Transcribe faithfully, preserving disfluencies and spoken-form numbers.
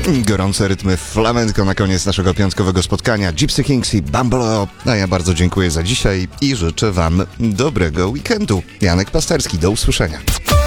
Gorące rytmy flamenco na koniec naszego piątkowego spotkania. Gypsy Kings i Bambolo. A ja bardzo dziękuję za dzisiaj i życzę wam dobrego weekendu. Janek Pasterski, do usłyszenia.